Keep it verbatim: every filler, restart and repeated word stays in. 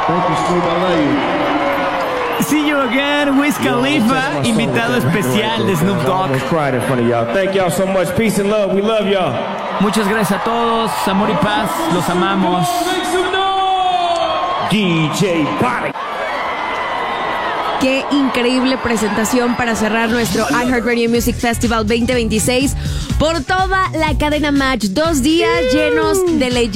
Thank you, Snoop. I love you. See you again, Wiz Khalifa, invitado especial de Snoop Dogg. Thank y'all so much. Peace and love. We love y'all. Muchas gracias a todos, amor y paz, los amamos. D J Body. Qué increíble presentación para cerrar nuestro iHeartRadio Music Festival veinte veintiséis por toda la cadena Match. Dos días llenos de leyendas.